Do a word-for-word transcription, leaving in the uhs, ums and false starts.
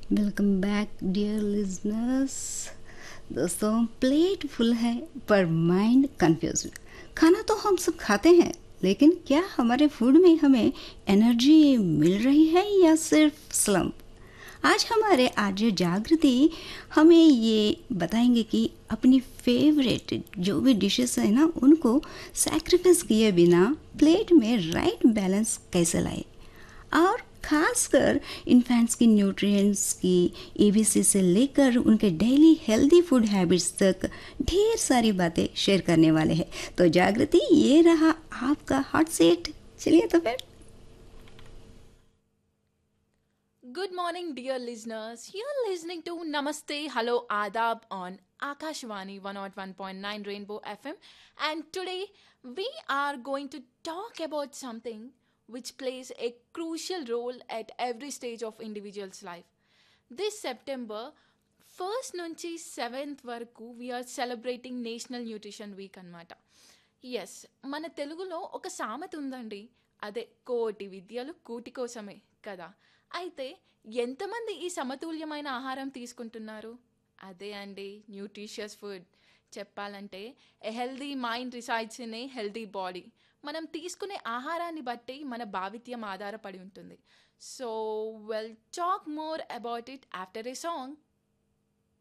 Welcome back dear listeners. दोस्तों, plate full है पर माइंड कंफ्यूज। खाना तो हम सब खाते हैं, लेकिन क्या हमारे फूड में हमें एनर्जी मिल रही है या सिर्फ स्लम्प? आज हमारे आर्य जागृति हमें ये बताएंगे कि अपनी फेवरेट जो भी डिशेस है ना, उनको सैक्रिफाइस किए बिना प्लेट में राइट बैलेंस कैसे लाए, और खासकर इन्फेंट्स की न्यूट्रिएंट्स की एबीसी से लेकर उनके डेली हेल्दी फूड हैबिट्स तक ढेर सारी बातें शेयर करने वाले हैं। तो जागृति, ये रहा आपका हॉट सीट। चलिए तो फिर। Good morning, dear listeners. You're listening to Namaste, Hello, Adab on Akashvani one oh one point nine Rainbow F M. And today we are going to talk about something which plays a crucial role at every stage of individual's life. This September first నుంచి seventh వరకు we are celebrating national nutrition week అనమాట. Yes, మన తెలుగులో ఒక సామెత ఉందండి, అదే కోటి విద్యలు కూటి కోసమే కదా. అయితే ఎంతమంది ఈ సమతుల్యమైన ఆహారం తీసుకుంటున్నారు? అదే అండి న్యూట్రిషియస్ ఫుడ్. చెప్పాలంటే ఎ healthy mind resides in a healthy body. మనం తీసుకునే ఆహారాన్ని బట్టి మన భావిత్యం ఆధారపడి ఉంటుంది. So well talk more about it after A song.